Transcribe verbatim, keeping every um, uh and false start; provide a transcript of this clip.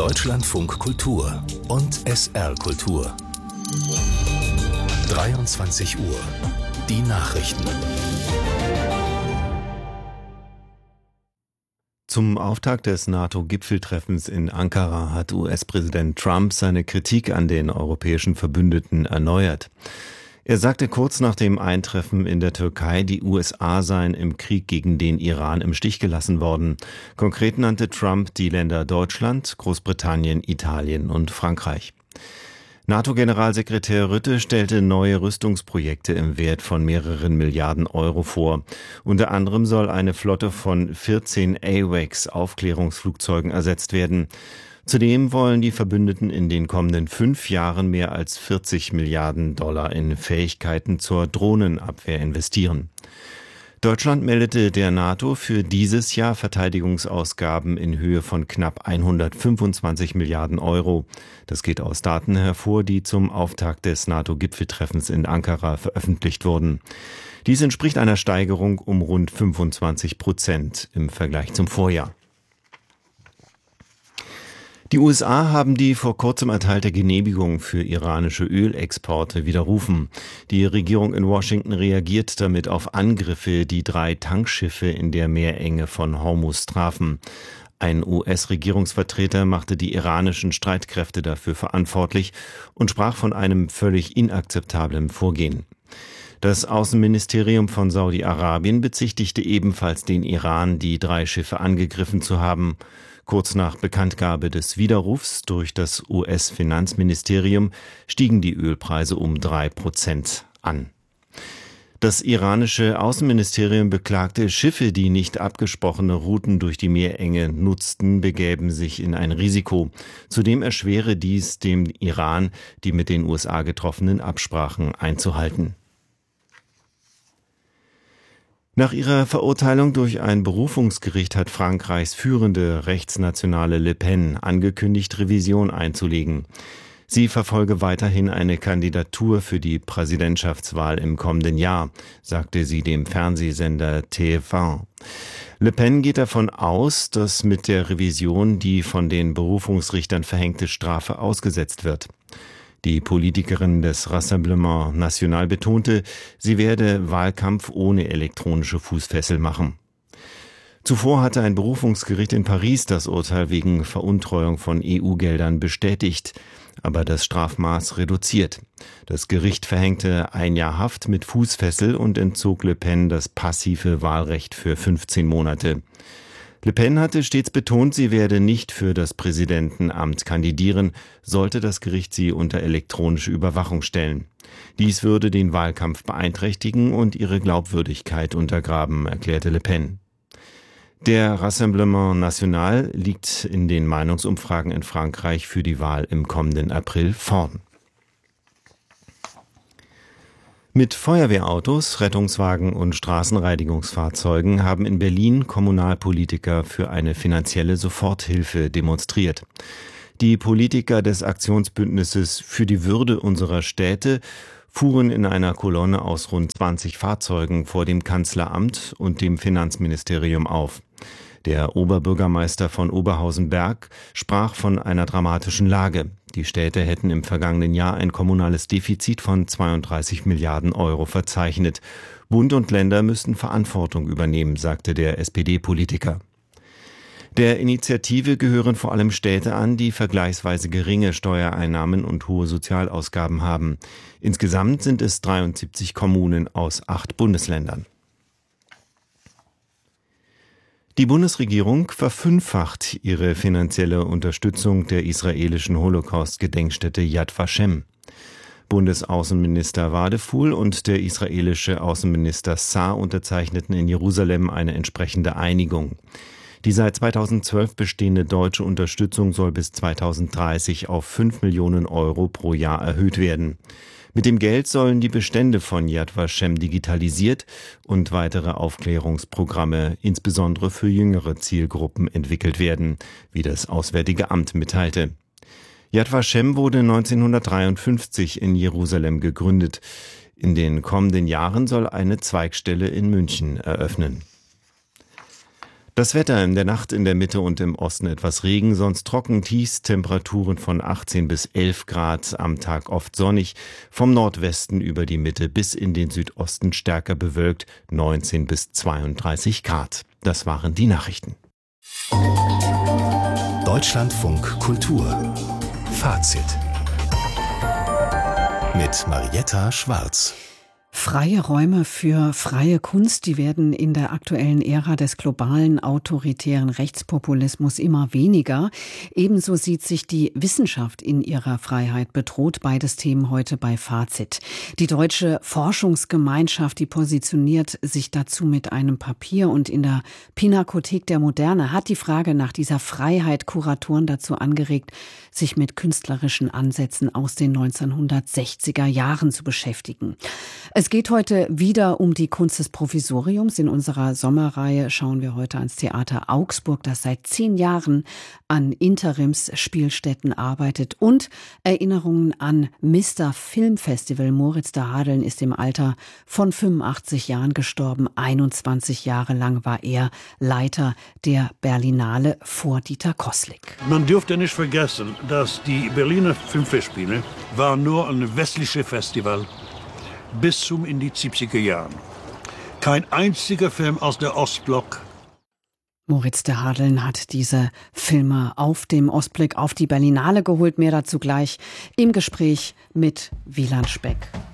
Deutschlandfunk Kultur und S R Kultur. dreiundzwanzig Uhr. Die Nachrichten. Zum Auftakt des NATO-Gipfeltreffens in Ankara hat U S-Präsident Trump seine Kritik an den europäischen Verbündeten erneuert. Er sagte kurz nach dem Eintreffen in der Türkei, die U S A seien im Krieg gegen den Iran im Stich gelassen worden. Konkret nannte Trump die Länder Deutschland, Großbritannien, Italien und Frankreich. NATO-Generalsekretär Rutte stellte neue Rüstungsprojekte im Wert von mehreren Milliarden Euro vor. Unter anderem soll eine Flotte von vierzehn AWACS-Aufklärungsflugzeugen ersetzt werden. Zudem wollen die Verbündeten in den kommenden fünf Jahren mehr als vierzig Milliarden Dollar in Fähigkeiten zur Drohnenabwehr investieren. Deutschland meldete der NATO für dieses Jahr Verteidigungsausgaben in Höhe von knapp hundertfünfundzwanzig Milliarden Euro. Das geht aus Daten hervor, die zum Auftakt des NATO-Gipfeltreffens in Ankara veröffentlicht wurden. Dies entspricht einer Steigerung um rund fünfundzwanzig Prozent im Vergleich zum Vorjahr. Die U S A haben die vor kurzem erteilte Genehmigung für iranische Ölexporte widerrufen. Die Regierung in Washington reagiert damit auf Angriffe, die drei Tankschiffe in der Meerenge von Hormuz trafen. Ein U S-Regierungsvertreter machte die iranischen Streitkräfte dafür verantwortlich und sprach von einem völlig inakzeptablen Vorgehen. Das Außenministerium von Saudi-Arabien bezichtigte ebenfalls den Iran, die drei Schiffe angegriffen zu haben. Kurz nach Bekanntgabe des Widerrufs durch das U S-Finanzministerium stiegen die Ölpreise um drei Prozent an. Das iranische Außenministerium beklagte, Schiffe, die nicht abgesprochene Routen durch die Meerenge nutzten, begäben sich in ein Risiko. Zudem erschwere dies dem Iran, die mit den U S A getroffenen Absprachen einzuhalten. Nach ihrer Verurteilung durch ein Berufungsgericht hat Frankreichs führende Rechtsnationale Le Pen angekündigt, Revision einzulegen. Sie verfolge weiterhin eine Kandidatur für die Präsidentschaftswahl im kommenden Jahr, sagte sie dem Fernsehsender T F eins. Le Pen geht davon aus, dass mit der Revision die von den Berufungsrichtern verhängte Strafe ausgesetzt wird. Die Politikerin des Rassemblement National betonte, sie werde Wahlkampf ohne elektronische Fußfessel machen. Zuvor hatte ein Berufungsgericht in Paris das Urteil wegen Veruntreuung von E U-Geldern bestätigt, aber das Strafmaß reduziert. Das Gericht verhängte ein Jahr Haft mit Fußfessel und entzog Le Pen das passive Wahlrecht für fünfzehn Monate. Le Pen hatte stets betont, sie werde nicht für das Präsidentenamt kandidieren, sollte das Gericht sie unter elektronische Überwachung stellen. Dies würde den Wahlkampf beeinträchtigen und ihre Glaubwürdigkeit untergraben, erklärte Le Pen. Der Rassemblement National liegt in den Meinungsumfragen in Frankreich für die Wahl im kommenden April vorn. Mit Feuerwehrautos, Rettungswagen und Straßenreinigungsfahrzeugen haben in Berlin Kommunalpolitiker für eine finanzielle Soforthilfe demonstriert. Die Politiker des Aktionsbündnisses für die Würde unserer Städte fuhren in einer Kolonne aus rund zwanzig Fahrzeugen vor dem Kanzleramt und dem Finanzministerium auf. Der Oberbürgermeister von Oberhausen-Berg sprach von einer dramatischen Lage. Die Städte hätten im vergangenen Jahr ein kommunales Defizit von zweiunddreißig Milliarden Euro verzeichnet. Bund und Länder müssten Verantwortung übernehmen, sagte der S P D-Politiker. Der Initiative gehören vor allem Städte an, die vergleichsweise geringe Steuereinnahmen und hohe Sozialausgaben haben. Insgesamt sind es dreiundsiebzig Kommunen aus acht Bundesländern. Die Bundesregierung verfünffacht ihre finanzielle Unterstützung der israelischen Holocaust-Gedenkstätte Yad Vashem. Bundesaußenminister Wadephul und der israelische Außenminister Saar unterzeichneten in Jerusalem eine entsprechende Einigung. Die seit zweitausendzwölf bestehende deutsche Unterstützung soll bis zweitausenddreißig auf fünf Millionen Euro pro Jahr erhöht werden. Mit dem Geld sollen die Bestände von Yad Vashem digitalisiert und weitere Aufklärungsprogramme, insbesondere für jüngere Zielgruppen, entwickelt werden, wie das Auswärtige Amt mitteilte. Yad Vashem wurde neunzehnhundertdreiundfünfzig in Jerusalem gegründet. In den kommenden Jahren soll eine Zweigstelle in München eröffnen. Das Wetter: in der Nacht in der Mitte und im Osten etwas Regen, sonst trocken, Tiefstemperaturen von achtzehn bis elf Grad, am Tag oft sonnig, vom Nordwesten über die Mitte bis in den Südosten stärker bewölkt, neunzehn bis zweiunddreißig Grad. Das waren die Nachrichten. Deutschlandfunk Kultur Fazit mit Marietta Schwarz. Freie Räume für freie Kunst, die werden in der aktuellen Ära des globalen autoritären Rechtspopulismus immer weniger. Ebenso sieht sich die Wissenschaft in ihrer Freiheit bedroht. Beides Themen heute bei Fazit. Die Deutsche Forschungsgemeinschaft, die positioniert sich dazu mit einem Papier, und in der Pinakothek der Moderne hat die Frage nach dieser Freiheit Kuratoren dazu angeregt, sich mit künstlerischen Ansätzen aus den neunzehnhundertsechziger Jahren zu beschäftigen. Es geht heute wieder um die Kunst des Provisoriums. In unserer Sommerreihe schauen wir heute ans Theater Augsburg, das seit zehn Jahren an Interimsspielstätten arbeitet, und Erinnerungen an Mister Filmfestival. Moritz de Hadeln ist im Alter von fünfundachtzig Jahren gestorben. einundzwanzig Jahre lang war er Leiter der Berlinale vor Dieter Koslik. Man dürfte nicht vergessen, dass die Berliner Filmfestspiele war nur ein westliches Festival bis zum in die siebziger Jahren. Kein einziger Film aus der Ostblock. Moritz de Hadeln hat diese Filme auf dem Ostblick auf die Berlinale geholt. Mehr dazu gleich im Gespräch mit Wieland Speck.